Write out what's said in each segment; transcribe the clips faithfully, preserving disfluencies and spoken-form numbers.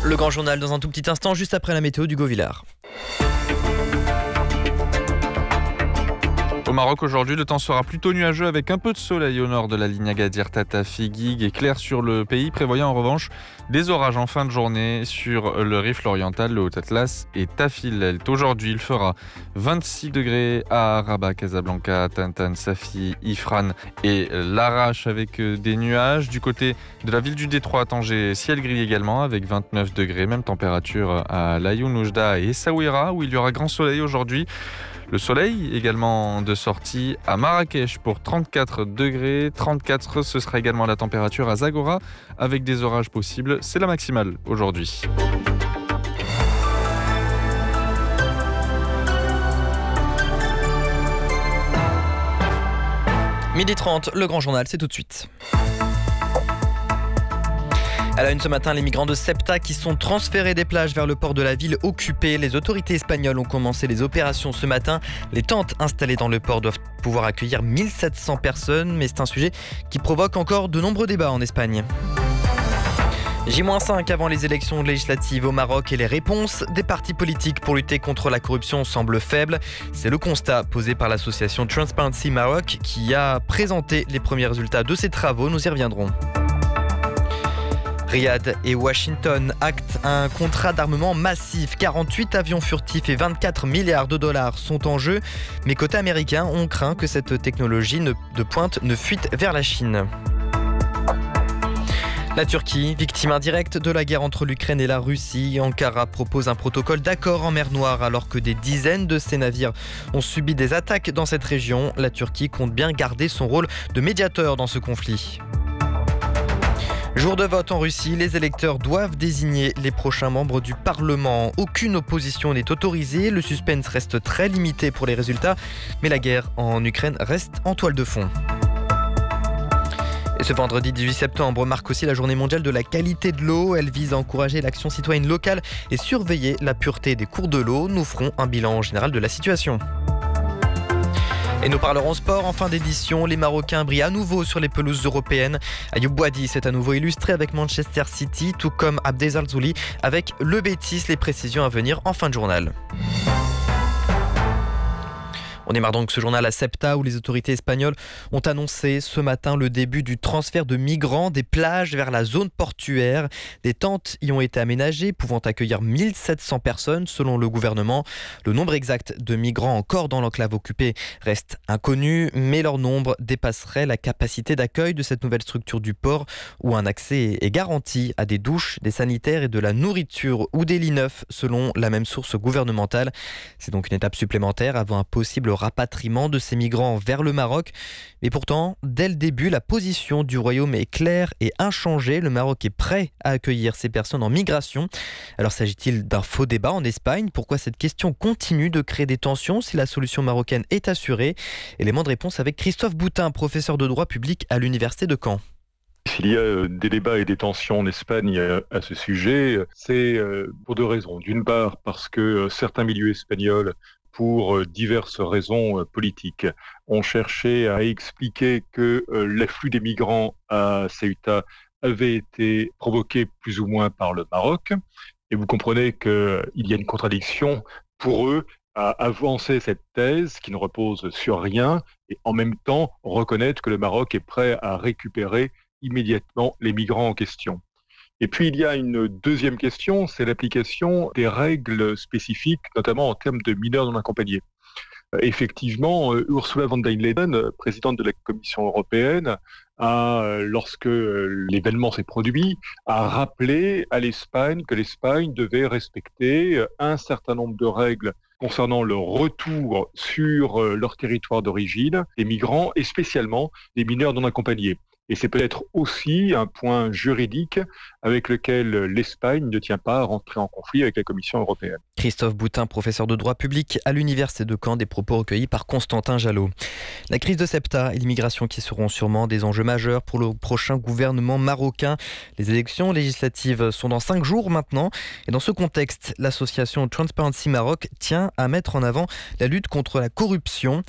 Le grand journal dans un tout petit instant, juste après la météo d'Hugo Villard. Au Maroc aujourd'hui, le temps sera plutôt nuageux avec un peu de soleil au nord de la ligne Agadir, Tata, Figuig et clair sur le pays, prévoyant en revanche des orages en fin de journée sur le Rifle oriental, le Haut-Atlas et Tafil. Aujourd'hui, il fera vingt-six degrés à Rabat, Casablanca, Tintin, Safi, Ifrane et Larache avec des nuages. Du côté de la ville du Détroit, à Tanger, ciel gris également avec vingt-neuf degrés, même température à Laayoune, Oujda et Essaouira où il y aura grand soleil aujourd'hui. Le soleil également de sortie à Marrakech pour trente-quatre degrés. trente-quatre, ce sera également la température à Zagora avec des orages possibles. C'est la maximale aujourd'hui. midi trente, le grand journal, c'est tout de suite. À la une ce matin, les migrants de Ceuta qui sont transférés des plages vers le port de la ville occupée. Les autorités espagnoles ont commencé les opérations ce matin. Les tentes installées dans le port doivent pouvoir accueillir mille sept cents personnes, mais c'est un sujet qui provoque encore de nombreux débats en Espagne. J cinq avant les élections législatives au Maroc et les réponses des partis politiques pour lutter contre la corruption semblent faibles. C'est le constat posé par l'association Transparency Maroc qui a présenté les premiers résultats de ses travaux. Nous y reviendrons. Riyad et Washington actent un contrat d'armement massif. quarante-huit avions furtifs et vingt-quatre milliards de dollars sont en jeu. Mais côté américain, on craint que cette technologie de pointe ne fuite vers la Chine. La Turquie, victime indirecte de la guerre entre l'Ukraine et la Russie. Ankara propose un protocole d'accord en mer Noire alors que des dizaines de ses navires ont subi des attaques dans cette région. La Turquie compte bien garder son rôle de médiateur dans ce conflit. Jour de vote en Russie, les électeurs doivent désigner les prochains membres du Parlement. Aucune opposition n'est autorisée, le suspense reste très limité pour les résultats, mais la guerre en Ukraine reste en toile de fond. Et ce vendredi dix-huit septembre marque aussi la journée mondiale de la qualité de l'eau. Elle vise à encourager l'action citoyenne locale et surveiller la pureté des cours de l'eau. Nous ferons un bilan général de la situation. Et nous parlerons sport en fin d'édition. Les Marocains brillent à nouveau sur les pelouses européennes. Ayoub Boadi s'est à nouveau illustré avec Manchester City, tout comme Abdel Zalzouli avec le Betis. Les précisions à venir en fin de journal. On démarre donc ce journal à Ceuta où les autorités espagnoles ont annoncé ce matin le début du transfert de migrants des plages vers la zone portuaire. Des tentes y ont été aménagées pouvant accueillir mille sept cents personnes selon le gouvernement. Le nombre exact de migrants encore dans l'enclave occupée reste inconnu, mais leur nombre dépasserait la capacité d'accueil de cette nouvelle structure du port où un accès est garanti à des douches, des sanitaires et de la nourriture ou des lits neufs selon la même source gouvernementale. C'est donc une étape supplémentaire avant un possible rapatriement de ces migrants vers le Maroc. Mais pourtant, dès le début, la position du Royaume est claire et inchangée. Le Maroc est prêt à accueillir ces personnes en migration. Alors s'agit-il d'un faux débat en Espagne ? Pourquoi cette question continue de créer des tensions si la solution marocaine est assurée ? Élément de réponse avec Christophe Boutin, professeur de droit public à l'université de Caen. S'il y a des débats et des tensions en Espagne à ce sujet, c'est pour deux raisons. D'une part, parce que certains milieux espagnols, pour diverses raisons politiques, ont cherché à expliquer que l'afflux des migrants à Ceuta avait été provoqué plus ou moins par le Maroc. Et vous comprenez qu'il y a une contradiction pour eux à avancer cette thèse qui ne repose sur rien et en même temps reconnaître que le Maroc est prêt à récupérer immédiatement les migrants en question. Et puis, il y a une deuxième question, c'est l'application des règles spécifiques, notamment en termes de mineurs non accompagnés. Euh, effectivement, euh, Ursula von der Leyen, présidente de la Commission européenne, a, euh, lorsque euh, l'événement s'est produit, a rappelé à l'Espagne que l'Espagne devait respecter euh, un certain nombre de règles concernant le retour sur euh, leur territoire d'origine des migrants et spécialement des mineurs non accompagnés. Et c'est peut-être aussi un point juridique avec lequel l'Espagne ne tient pas à rentrer en conflit avec la Commission européenne. Christophe Boutin, professeur de droit public à l'université de Caen, des propos recueillis par Constantin Jallot. La crise de Ceuta et l'immigration qui seront sûrement des enjeux majeurs pour le prochain gouvernement marocain. Les élections législatives sont dans cinq jours maintenant. Et dans ce contexte, l'association Transparency Maroc tient à mettre en avant la lutte contre la corruption.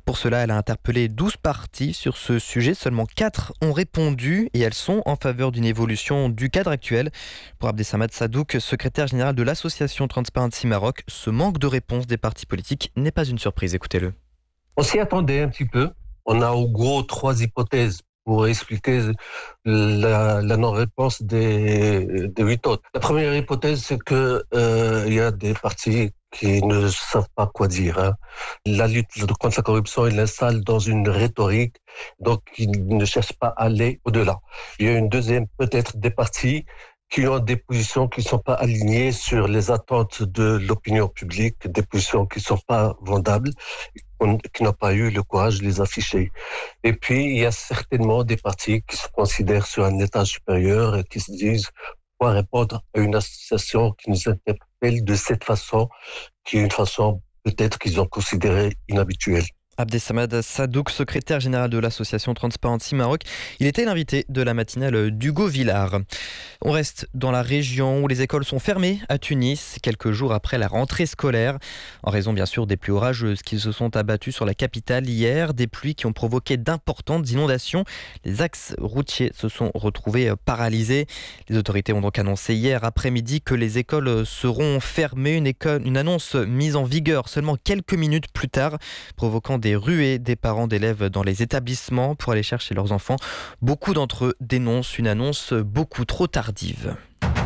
Pour cela, elle a interpellé douze parties sur ce sujet. Seulement quatre ont répondu et elles sont en faveur d'une évolution du cadre actuel. Pour Abdessamad Sadouk, secrétaire général de l'association Transparency Maroc, ce manque de réponse des partis politiques n'est pas une surprise. Écoutez-le. On s'y attendait un petit peu. On a au gros trois hypothèses pour expliquer la, la non-réponse des, des huit autres. La première hypothèse, c'est que euh, il y a des partis qui ne savent pas quoi dire. Hein. La lutte contre la corruption, ils l'installent dans une rhétorique, donc ils ne cherchent pas à aller au-delà. Il y a une deuxième, peut-être des partis qui ont des positions qui ne sont pas alignées sur les attentes de l'opinion publique, des positions qui ne sont pas vendables, qui n'ont pas eu le courage de les afficher. Et puis, il y a certainement des partis qui se considèrent sur un étage supérieur et qui se disent quoi répondre à une association qui nous interpelle de cette façon, qui est une façon peut-être qu'ils ont considérée inhabituelle. Abdessamad Sadouk, secrétaire général de l'association Transparency Maroc. Il était l'invité de la matinale d'Hugo Villard. On reste dans la région où les écoles sont fermées à Tunis, quelques jours après la rentrée scolaire. En raison bien sûr des pluies orageuses qui se sont abattues sur la capitale hier, des pluies qui ont provoqué d'importantes inondations. Les axes routiers se sont retrouvés paralysés. Les autorités ont donc annoncé hier après-midi que les écoles seront fermées. Une, école, une annonce mise en vigueur seulement quelques minutes plus tard, provoquant des ruées des parents d'élèves dans les établissements pour aller chercher leurs enfants. Beaucoup d'entre eux dénoncent une annonce beaucoup trop tardive.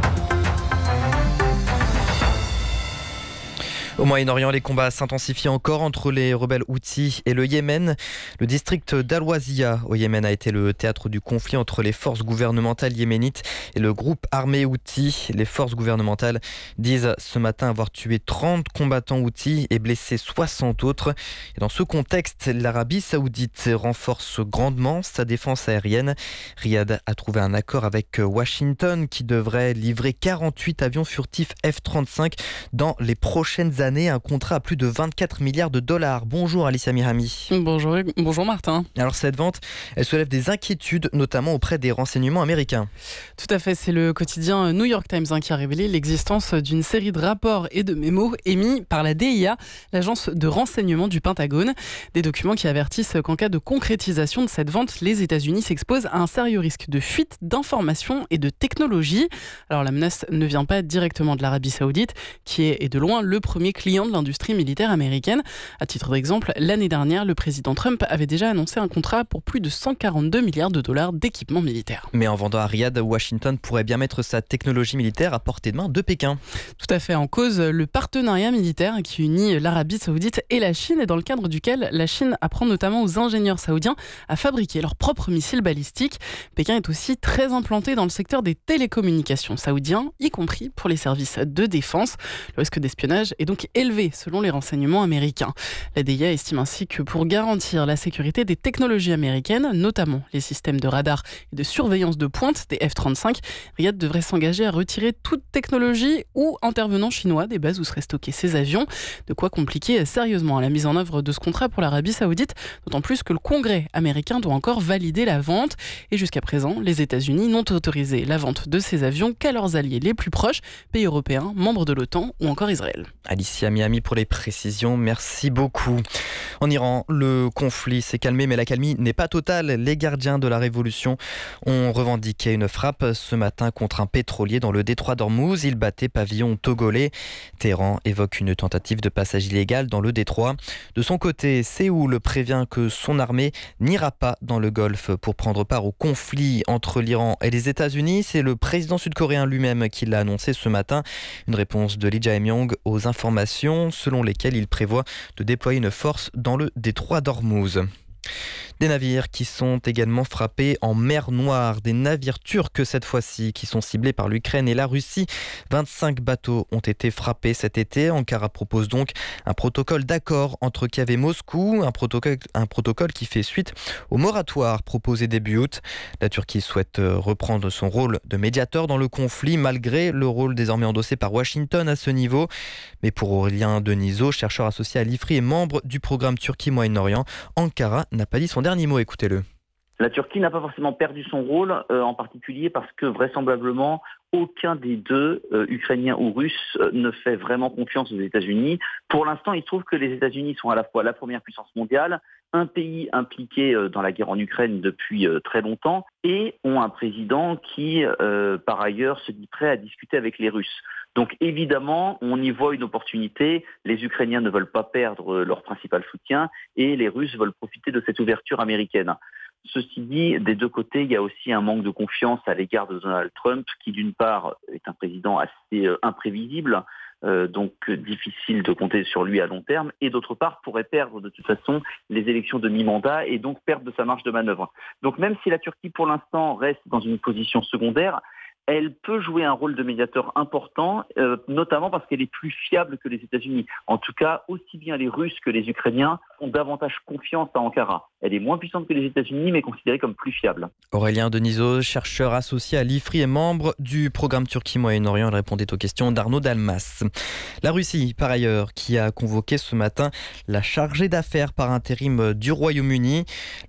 Au Moyen-Orient, les combats s'intensifient encore entre les rebelles Houthis et le Yémen. Le district d'Al-Wazia au Yémen a été le théâtre du conflit entre les forces gouvernementales yéménites et le groupe armé Houthi. Les forces gouvernementales disent ce matin avoir tué trente combattants Houthis et blessé soixante autres. Et dans ce contexte, l'Arabie saoudite renforce grandement sa défense aérienne. Riyad a trouvé un accord avec Washington qui devrait livrer quarante-huit avions furtifs F trente-cinq dans les prochaines années. Un contrat à plus de vingt-quatre milliards de dollars. Bonjour Alicia Mirami. Bonjour, bonjour Martin. Alors cette vente, elle soulève des inquiétudes, notamment auprès des renseignements américains. Tout à fait, c'est le quotidien New York Times hein, qui a révélé l'existence d'une série de rapports et de mémos émis par la D I A, l'agence de renseignement du Pentagone. Des documents qui avertissent qu'en cas de concrétisation de cette vente, les États-Unis s'exposent à un sérieux risque de fuite d'informations et de technologies. Alors la menace ne vient pas directement de l'Arabie Saoudite, qui est, est de loin le premier client de l'industrie militaire américaine. À titre d'exemple, l'année dernière, le président Trump avait déjà annoncé un contrat pour plus de cent quarante-deux milliards de dollars d'équipements militaires. Mais en vendant à Riyad, Washington pourrait bien mettre sa technologie militaire à portée de main de Pékin. Tout à fait, en cause le partenariat militaire qui unit l'Arabie Saoudite et la Chine et dans le cadre duquel la Chine apprend notamment aux ingénieurs saoudiens à fabriquer leurs propres missiles balistiques. Pékin est aussi très implanté dans le secteur des télécommunications saoudiens, y compris pour les services de défense. Le risque d'espionnage est donc élevé selon les renseignements américains. La D I A estime ainsi que pour garantir la sécurité des technologies américaines, notamment les systèmes de radar et de surveillance de pointe des F trente-cinq, Riyad devrait s'engager à retirer toute technologie ou intervenant chinois des bases où seraient stockés ces avions. De quoi compliquer sérieusement la mise en œuvre de ce contrat pour l'Arabie Saoudite, d'autant plus que le Congrès américain doit encore valider la vente. Et jusqu'à présent, les États-Unis n'ont autorisé la vente de ces avions qu'à leurs alliés les plus proches, pays européens, membres de l'OTAN ou encore Israël. Alicia Miami pour les précisions, merci beaucoup. En Iran, le conflit s'est calmé, mais la calmie n'est pas totale. Les gardiens de la révolution ont revendiqué une frappe ce matin contre un pétrolier dans le détroit d'Ormuz. Ils battaient pavillon togolais. Téhéran évoque une tentative de passage illégal dans le détroit. De son côté, Séoul prévient que son armée n'ira pas dans le Golfe pour prendre part au conflit entre l'Iran et les États-Unis. C'est le président sud-coréen lui-même qui l'a annoncé ce matin. Une réponse de Lee Jae-myung aux informations selon lesquelles il prévoit de déployer une force dans le détroit d'Ormuz. Des navires qui sont également frappés en mer Noire, des navires turcs cette fois-ci qui sont ciblés par l'Ukraine et la Russie. vingt-cinq bateaux ont été frappés cet été. Ankara propose donc un protocole d'accord entre Kiev et Moscou, un protocole, un protocole qui fait suite au moratoire proposé début août. La Turquie souhaite reprendre son rôle de médiateur dans le conflit malgré le rôle désormais endossé par Washington à ce niveau. Mais pour Aurélien Denisot, chercheur associé à l'I F R I et membre du programme Turquie-Moyen-Orient, Ankara n'a pas dit son dernier mot, écoutez-le. La Turquie n'a pas forcément perdu son rôle, euh, en particulier parce que vraisemblablement, aucun des deux, euh, ukrainiens ou russes, euh, ne fait vraiment confiance aux États-Unis. Pour l'instant, il se trouve que les États-Unis sont à la fois la première puissance mondiale, un pays impliqué euh, dans la guerre en Ukraine depuis euh, très longtemps, et ont un président qui, euh, par ailleurs, se dit prêt à discuter avec les Russes. Donc évidemment, on y voit une opportunité. Les Ukrainiens ne veulent pas perdre leur principal soutien et les Russes veulent profiter de cette ouverture américaine. Ceci dit, des deux côtés, il y a aussi un manque de confiance à l'égard de Donald Trump, qui d'une part est un président assez euh, imprévisible, euh, donc euh, difficile de compter sur lui à long terme, et d'autre part pourrait perdre de toute façon les élections de mi-mandat et donc perdre de sa marge de manœuvre. Donc même si la Turquie pour l'instant reste dans une position secondaire, elle peut jouer un rôle de médiateur important, euh, notamment parce qu'elle est plus fiable que les États-Unis. En tout cas, aussi bien les Russes que les Ukrainiens ont davantage confiance à Ankara. Elle est moins puissante que les États-Unis, mais considérée comme plus fiable. Aurélien Denisot, chercheur associé à l'I F R I et membre du programme Turquie-Moyen-Orient, il répondait aux questions d'Arnaud Dalmas. La Russie, par ailleurs, qui a convoqué ce matin la chargée d'affaires par intérim du Royaume-Uni.